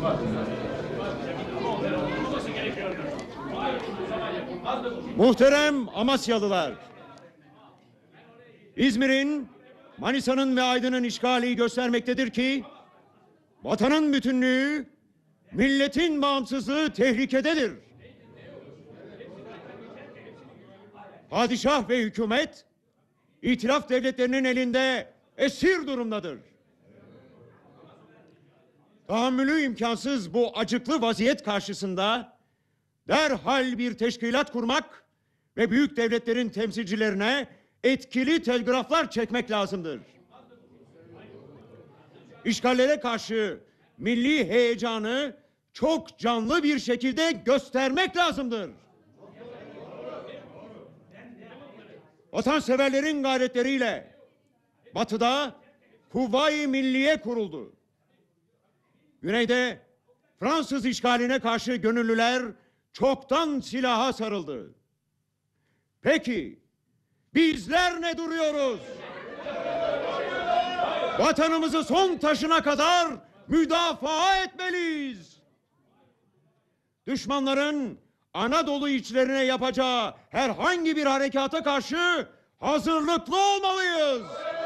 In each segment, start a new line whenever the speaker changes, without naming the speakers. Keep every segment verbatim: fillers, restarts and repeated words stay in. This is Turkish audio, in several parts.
Muhterem Amasyalılar, İzmir'in, Manisa'nın ve Aydın'ın işgali göstermektedir ki vatanın bütünlüğü, milletin bağımsızlığı tehlikededir. Padişah ve hükümet İtilaf devletlerinin elinde esir durumdadır. Tahammülü imkansız bu acıklı vaziyet karşısında derhal bir teşkilat kurmak ve büyük devletlerin temsilcilerine etkili telgraflar çekmek lazımdır. İşgallere karşı milli heyecanı çok canlı bir şekilde göstermek lazımdır. Vatanseverlerin gayretleriyle Batı'da Kuvayi Milliye kuruldu. Güneyde Fransız işgaline karşı gönüllüler çoktan silaha sarıldı. Peki bizler ne duruyoruz? Vatanımızı son taşına kadar müdafaa etmeliyiz. Düşmanların Anadolu içlerine yapacağı herhangi bir harekata karşı hazırlıklı olmalıyız.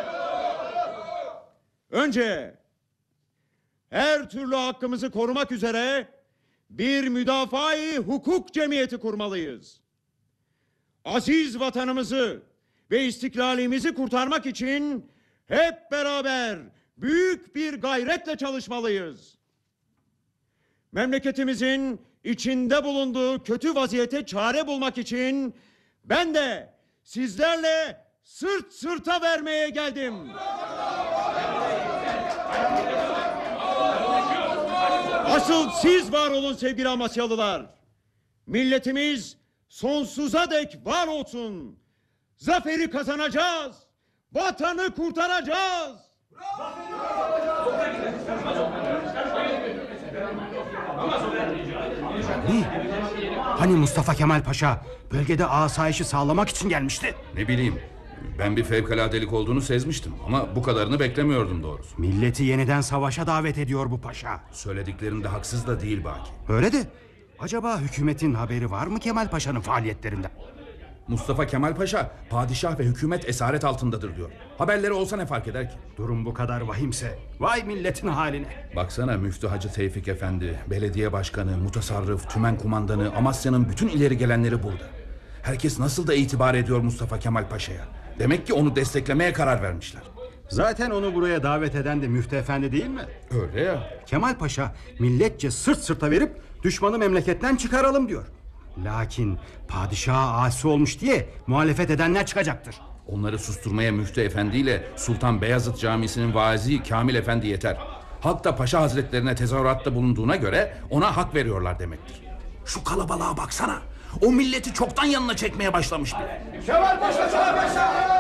Önce her türlü hakkımızı korumak üzere bir müdafaa-i hukuk cemiyeti kurmalıyız. Aziz vatanımızı ve istiklalimizi kurtarmak için hep beraber büyük bir gayretle çalışmalıyız. Memleketimizin içinde bulunduğu kötü vaziyete çare bulmak için ben de sizlerle sırt sırta vermeye geldim. Asıl siz var olun sevgili Amasyalılar. Milletimiz sonsuza dek var olsun. Zaferi kazanacağız. Vatanı kurtaracağız.
Ne? Hani Mustafa Kemal Paşa bölgede asayişi sağlamak için gelmişti?
Ne bileyim, ben bir fevkaladelik olduğunu sezmiştim ama bu kadarını beklemiyordum doğrusu.
Milleti yeniden savaşa davet ediyor bu paşa.
Söylediklerinde haksız da değil Baki.
Öyle de acaba hükümetin haberi var mı Kemal Paşa'nın faaliyetlerinden?
Mustafa Kemal Paşa padişah ve hükümet esaret altındadır diyor. Haberleri olsa ne fark eder ki?
Durum bu kadar vahimse vay milletin haline.
Baksana Müftü Hacı Tevfik Efendi, belediye başkanı, mutasarrıf, tümen kumandanı, Amasya'nın bütün ileri gelenleri burada. Herkes nasıl da itibar ediyor Mustafa Kemal Paşa'ya. Demek ki onu desteklemeye karar vermişler.
Zaten onu buraya davet eden de Müftü Efendi değil mi?
Öyle ya.
Kemal Paşa milletçe sırt sırta verip düşmanı memleketten çıkaralım diyor. Lakin padişaha asi olmuş diye muhalefet edenler çıkacaktır.
Onları susturmaya Müftü Efendi ile Sultan Beyazıt Camisi'nin vaizi Kamil Efendi yeter. Halk da Paşa Hazretlerine tezahüratta bulunduğuna göre ona hak veriyorlar demektir. Şu kalabalığa baksana. O milleti çoktan yanına çekmeye başlamış bile.
Kemal Paşa, Kemal Paşa!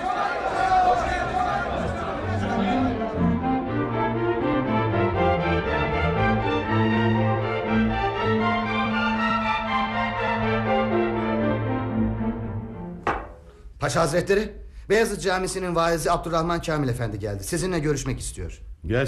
Paşa Hazretleri, Beyazıt Camisi'nin vaizi Abdurrahman Kamil Efendi geldi. Sizinle görüşmek istiyor.
Gel.